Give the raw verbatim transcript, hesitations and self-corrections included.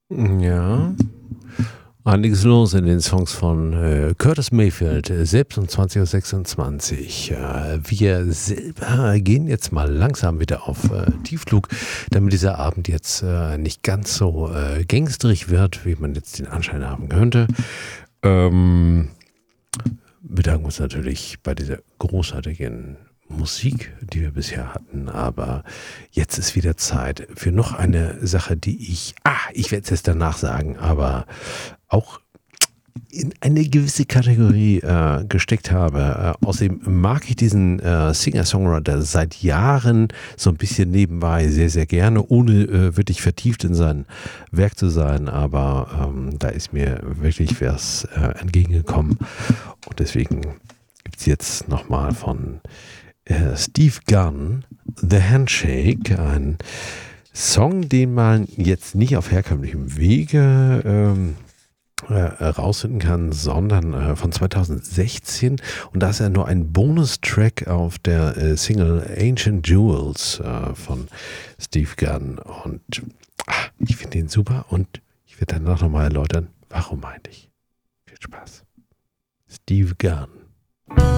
Ja, einiges los in den Songs von äh, Curtis Mayfield, äh, selbst um zwanzig Uhr sechsundzwanzig. Äh, wir selber gehen jetzt mal langsam wieder auf äh, Tiefflug, damit dieser Abend jetzt äh, nicht ganz so äh, gangsterig wird, wie man jetzt den Anschein haben könnte. Ähm, bedanken uns natürlich bei dieser großartigen Musik, die wir bisher hatten, aber jetzt ist wieder Zeit für noch eine Sache, die ich, ah, ich werde es jetzt danach sagen, aber auch in eine gewisse Kategorie äh, gesteckt habe. Äh, außerdem mag ich diesen äh, Singer-Songwriter seit Jahren so ein bisschen nebenbei sehr, sehr gerne, ohne äh, wirklich vertieft in sein Werk zu sein, aber ähm, da ist mir wirklich was äh, entgegengekommen und deswegen gibt es jetzt nochmal von äh, Steve Gunn, The Handshake, ein Song, den man jetzt nicht auf herkömmlichem Wege ähm, äh, rausfinden kann, sondern äh, von zweitausendsechzehn, und da ist ja nur ein Bonustrack auf der äh, Single Ancient Jewels äh, von Steve Gunn und ach, ich finde den super und ich werde danach nochmal erläutern, warum meinte ich. Viel Spaß. Steve Gunn.